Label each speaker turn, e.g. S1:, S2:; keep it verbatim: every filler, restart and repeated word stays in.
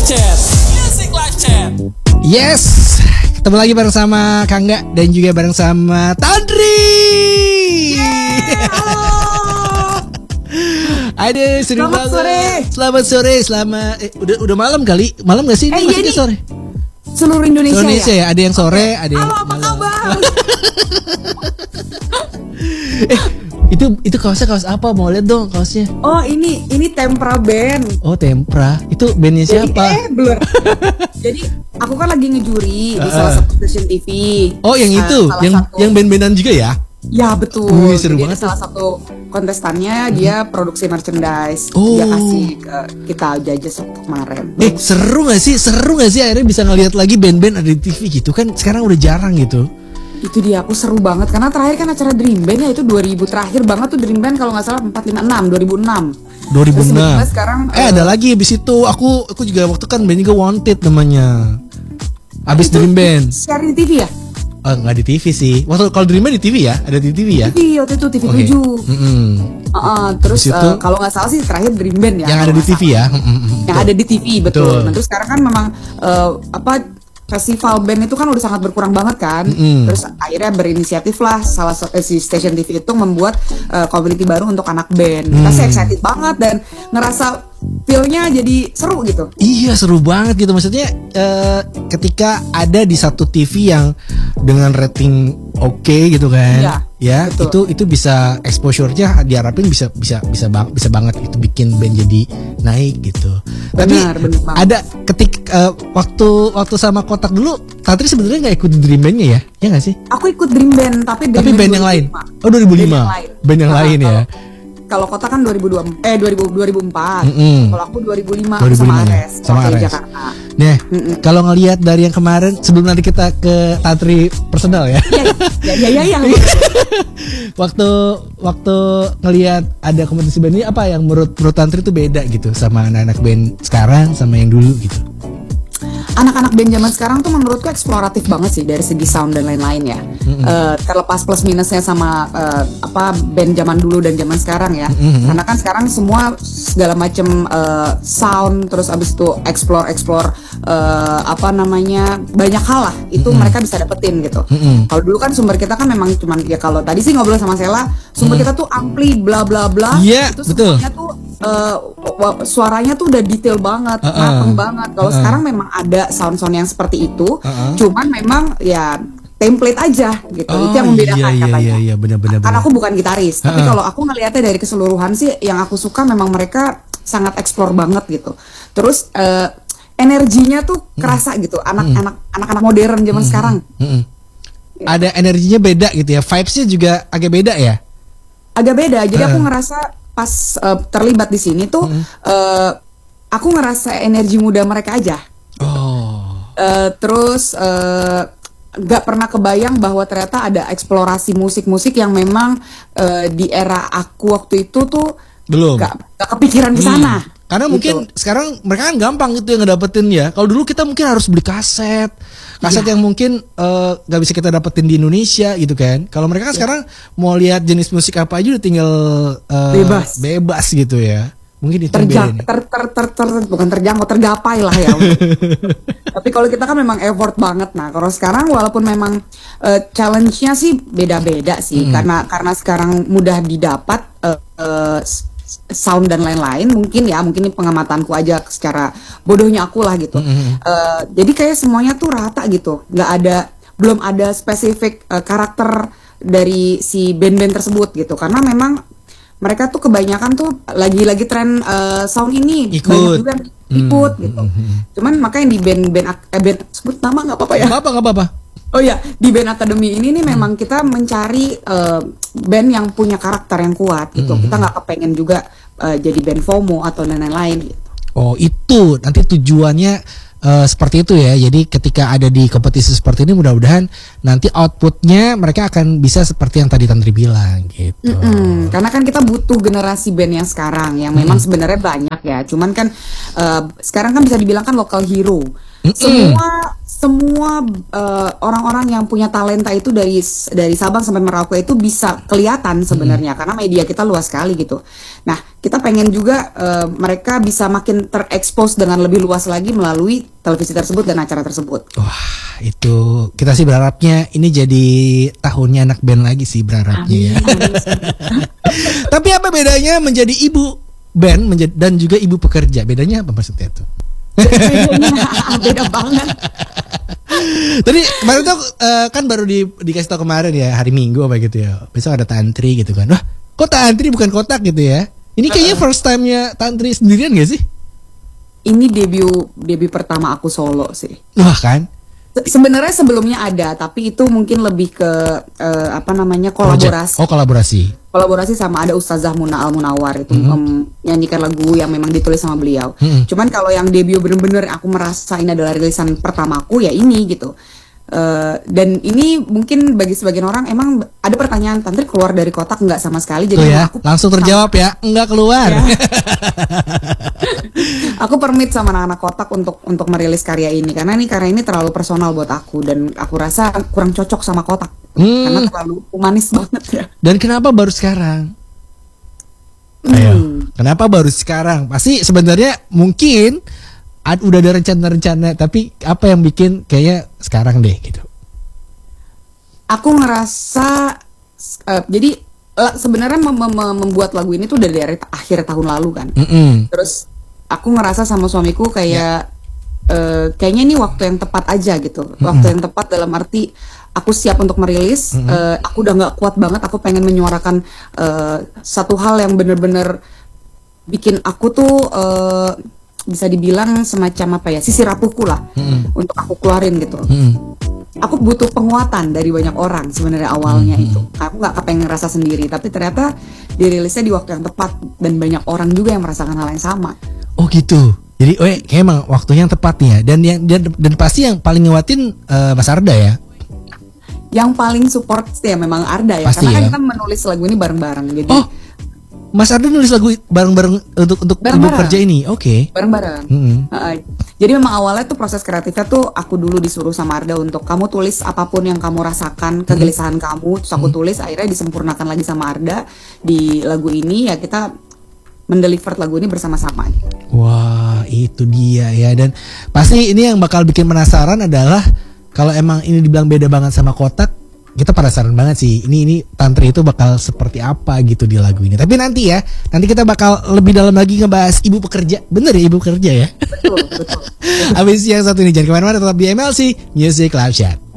S1: Chat. Music Live Chat.
S2: Yes, ketemu lagi bareng sama Kangga dan juga bareng sama Tandri. Ada seru
S3: Selamat
S2: banget.
S3: sore.
S2: Selamat sore. Selamat eh, udah udah malam kali. Malam gak sih? Ini
S3: Eh, iya
S2: maksudnya
S3: nih.
S2: sore.
S3: Seluruh Indonesia,
S2: Indonesia
S3: ya?
S2: ya. Ada yang sore, ada yang
S3: Halo, apa
S2: malam.
S3: kabar?
S2: eh, itu itu kaosnya kaos apa? Mau lihat dong kaosnya.
S3: Oh, ini ini Tempra Band.
S2: Oh, Tempra. Itu bandnya
S3: Jadi,
S2: siapa?
S3: eh, blur. Jadi aku kan lagi ngejuri di
S2: Uh-uh.
S3: salah satu stasiun T V.
S2: Oh, yang
S3: Uh,
S2: itu,
S3: salah
S2: yang
S3: satu-
S2: yang band-bandan juga ya?
S3: Ya betul.
S2: Wih, seru
S3: Jadi
S2: banget
S3: ada salah satu kontestannya dia produksi merchandise.
S2: Oh.
S3: Dia kasih ke kita Jajas kemarin.
S2: Eh, seru gak sih? Seru gak sih akhirnya bisa ngeliat lagi band-band ada di T V gitu kan? Sekarang udah jarang gitu.
S3: Itu dia, aku seru banget karena terakhir kan acara Dream Band ya itu dua ribu terakhir banget tuh Dream Band kalau nggak salah empat lima enam dua ribu enam.
S2: dua ribu enam.
S3: Terus tiba-tiba sekarang
S2: Eh, ada lagi abis itu aku aku juga waktu kan bandnya juga Wanted namanya. Abis
S3: itu
S2: Dream Band.
S3: Share di T V ya?
S2: Oh, nggak di T V sih. Waktu kalau Dream Band di T V ya? Ada di T V ya?
S3: T V waktu itu T V
S2: Oke.
S3: tujuh.
S2: Mm-mm.
S3: Uh-uh, terus
S2: Habis itu-
S3: uh, kalau nggak salah sih terakhir Dream Band ya.
S2: Yang ada
S3: kalau
S2: di T
S3: nggak
S2: V ya? Mm-mm.
S3: salah. Yang
S2: Betul.
S3: ada di T V betul.
S2: Betul.
S3: Nah, terus sekarang kan memang uh, apa festival band itu kan udah sangat berkurang banget kan.
S2: Mm-mm.
S3: Terus akhirnya berinisiatif lah salah satu eh, si Station T V itu membuat uh, community baru untuk anak band. Kita sih
S2: Mm.
S3: excited banget dan ngerasa feel-nya jadi seru gitu.
S2: Iya, seru banget gitu. Maksudnya eh, ketika ada di satu T V yang dengan rating oke gitu kan.
S3: Iya,
S2: Ya,
S3: betul.
S2: itu itu bisa exposure-nya diharapin bisa bisa bisa bang, bisa banget itu bikin band jadi naik gitu. Tapi
S3: Benar, benar banget.
S2: ada ketik eh, waktu waktu sama Kotak dulu, Tantri sebenarnya nggak ikut Dream Band-nya ya? Ya nggak sih?
S3: Aku ikut Dream Band tapi Dream
S2: Tapi band yang lain.
S3: dua ribu lima.
S2: Oh, dua ribu lima.
S3: Band yang lain.
S2: Band yang
S3: Nah,
S2: lain ya.
S3: kalau- Kalau Kota kan dua ribu dua eh dua ribu dua ribu empat.
S2: Mm-mm.
S3: Kalau aku dua ribu lima
S2: dua ribu lima
S3: sama
S2: ya?
S3: Ares,
S2: Sama
S3: wakil
S2: Ares.
S3: Jakarta.
S2: Nah,
S3: Mm-mm.
S2: kalau ngelihat dari yang kemarin sebelum nanti kita ke Tantri personal ya.
S3: Iya, iya, iya, iya.
S2: waktu waktu ngelihat ada kompetisi band ini apa yang menurut menurut Tantri itu beda gitu sama anak-anak band sekarang sama yang dulu gitu.
S3: Anak-anak band zaman sekarang tuh menurutku eksploratif banget sih dari segi sound dan lain-lain ya. Eh, terlepas plus minusnya sama eh, apa band zaman dulu dan zaman sekarang ya. Karena kan sekarang semua segala macam eh, sound terus abis itu explore explore eh, apa namanya banyak hal lah itu mereka bisa dapetin gitu. Kalau dulu kan sumber kita kan memang cuman ya kalau tadi sih ngobrol sama Sela sumber kita tuh ampli bla bla bla.
S2: Iya,
S3: itu
S2: betul.
S3: semuanya tuh eh, wa- suaranya tuh udah detail banget,
S2: Uh-uh.
S3: mateng banget. Kalau
S2: Uh-uh.
S3: sekarang memang ada sound-sound yang seperti itu,
S2: Uh-uh.
S3: cuman memang ya template aja gitu.
S2: Oh,
S3: Itu yang membedakan
S2: iya, iya,
S3: katanya.
S2: iya, iya, benar-benar.
S3: Karena aku bukan gitaris, tapi
S2: Uh-uh.
S3: kalau aku ngelihatnya dari keseluruhan sih, yang aku suka memang mereka sangat explore banget gitu. Terus eh, energinya tuh kerasa gitu, anak-anak anak-anak modern zaman sekarang.
S2: Mm-mm. Ada energinya beda gitu ya. Vibes-nya juga agak beda ya.
S3: Agak beda. Jadi aku
S2: Uh-uh.
S3: ngerasa pas eh, terlibat di sini tuh, eh, aku ngerasa energi muda mereka aja.
S2: Oh.
S3: Eh, terus eh, nggak pernah kebayang bahwa ternyata ada eksplorasi musik-musik yang memang eh, di era aku waktu itu tuh
S2: Belum.
S3: nggak nggak kepikiran ke sana.
S2: Hmm. Karena
S3: Gitu.
S2: mungkin sekarang mereka kan gampang gitu yang ngedapetin ya. Kalau dulu kita mungkin harus beli kaset, kaset
S3: Iya.
S2: yang mungkin eh, nggak bisa kita dapetin di Indonesia gitu kan. Kalau mereka kan sekarang mau lihat jenis musik apa aja udah tinggal eh,
S3: Bebas.
S2: bebas gitu ya. Mungkin itu yang beda
S3: terjang
S2: nih.
S3: ter, ter, ter, ter- bukan terjangkau tergapai lah ya. Tapi kalau kita kan memang effort banget. Nah kalau sekarang walaupun memang eh, challenge-nya sih beda-beda sih karena karena sekarang mudah didapat eh, eh, s- sound dan lain-lain mungkin ya mungkin ini pengamatanku aja secara bodohnya aku lah gitu. Eh, jadi kayak semuanya tuh rata gitu, nggak ada belum ada spesifik eh, karakter dari si band-band tersebut gitu karena memang mereka tuh kebanyakan tuh lagi-lagi tren eh, sound ini
S2: Ikut.
S3: banyak juga yang ikut gitu. Cuman makanya di band-band ak- eh, band sebut nama nggak apa-apa ya.
S2: Nggak apa nggak apa-apa.
S3: Oh ya di band Academy ini nih memang kita mencari eh, band yang punya karakter yang kuat gitu. Kita nggak kepengen juga eh, jadi band FOMO atau lain-lain gitu.
S2: Oh itu nanti tujuannya eh, seperti itu ya. Jadi ketika ada di kompetisi seperti ini mudah-mudahan nanti outputnya mereka akan bisa seperti yang tadi Tantri bilang gitu.
S3: Mm-mm. Karena kan kita butuh generasi band yang sekarang yang memang sebenarnya banyak ya. Cuman kan eh, sekarang kan bisa dibilang kan local hero.
S2: Mm-mm.
S3: Semua semua uh, orang-orang yang punya talenta itu dari dari Sabang sampai Merauke itu bisa kelihatan sebenarnya, hmm. karena media kita luas sekali gitu. Nah, kita pengen juga uh, mereka bisa makin terekspos dengan lebih luas lagi melalui televisi tersebut dan acara tersebut.
S2: Wah, itu kita sih berharapnya ini jadi tahunnya anak band lagi sih berharapnya. Amin, ya. Tapi apa bedanya menjadi ibu band menjadi, dan juga ibu pekerja? Bedanya apa maksudnya tuh?
S3: Beda banget.
S2: Tadi kemarin tuh uh, kan baru di, dikasih tau kemarin ya, hari Minggu apa gitu ya. Besok ada tantri gitu kan. Wah, kok tantri bukan kotak gitu ya? Ini kayaknya first time-nya tantri sendirian gak sih?
S3: Ini debut debut pertama aku solo sih.
S2: Wah kan?
S3: Se- Sebenarnya sebelumnya ada, tapi itu mungkin lebih ke uh, apa namanya kolaborasi.
S2: Project. Oh, kolaborasi.
S3: Kolaborasi sama ada Ustazah Muna Al Munawar itu mm-hmm. um, nyanyikan lagu yang memang ditulis sama beliau. Mm-hmm. Cuman kalau yang debut bener-bener aku merasa ini adalah rilisan pertamaku ya ini gitu. Uh, dan ini mungkin bagi sebagian orang emang ada pertanyaan, Tantri keluar dari kotak nggak sama sekali? Jadi
S2: ya,
S3: aku
S2: langsung terjawab ya, nggak keluar. Ya.
S3: Aku permit sama anak-anak kotak untuk untuk merilis karya ini karena ini karya ini terlalu personal buat aku dan aku rasa kurang cocok sama kotak hmm. karena terlalu humanis banget ya.
S2: Dan kenapa baru sekarang?
S3: Hmm.
S2: Ayo, kenapa baru sekarang? Pasti sebenarnya mungkin ad, udah ada rencana-rencana, tapi apa yang bikin kayaknya sekarang deh gitu?
S3: Aku ngerasa uh, jadi uh, sebenarnya mem- mem- membuat lagu ini tuh dari, dari akhir tahun lalu kan.
S2: Mm-mm.
S3: Terus aku ngerasa sama suamiku kayak yeah. uh, kayaknya ini waktu yang tepat aja gitu. Mm-hmm. Waktu yang tepat dalam arti aku siap untuk merilis. Mm-hmm. Uh, aku udah nggak kuat banget. Aku pengen menyuarakan uh, satu hal yang bener-bener bikin aku tuh uh, bisa dibilang semacam apa ya, sisi rapuhku lah mm-hmm. untuk aku keluarin gitu. Mm-hmm. Aku butuh penguatan dari banyak orang sebenarnya awalnya mm-hmm. itu. Aku nggak kepengen ngerasa sendiri, tapi ternyata dirilisnya di waktu yang tepat dan banyak orang juga yang merasakan hal yang sama.
S2: Oh gitu. Jadi, oh ya, kayak emang waktunya yang tepat nih ya. Dan yang dan, dan pasti yang paling nguatin uh, Mas Arda ya.
S3: Yang paling support sih ya memang Arda ya.
S2: Pasti
S3: karena
S2: ya?
S3: kan kita menulis lagu ini bareng-bareng. Jadi
S2: oh, Mas Arda nulis lagu bareng-bareng untuk untuk ibu kerja ini. Oke. Okay.
S3: Bareng-bareng. Mm-hmm. Uh, jadi memang awalnya tuh proses kreatifnya tuh aku dulu disuruh sama Arda untuk kamu tulis apapun yang kamu rasakan, kegelisahan mm-hmm. kamu. Terus aku mm-hmm. tulis, akhirnya disempurnakan lagi sama Arda di lagu ini ya kita mendeliver lagu ini bersama-sama.
S2: Wah, itu dia ya. Dan pasti ini yang bakal bikin penasaran adalah kalau emang ini dibilang beda banget sama kotak, kita penasaran banget sih. Ini ini Tantri itu bakal seperti apa gitu di lagu ini. Tapi nanti ya, nanti kita bakal lebih dalam lagi ngebahas ibu pekerja. Bener ya ibu pekerja ya?
S3: Betul, betul.
S2: Abis yang satu ini jangan kemana-mana, tetap di M L C Music Live Chat.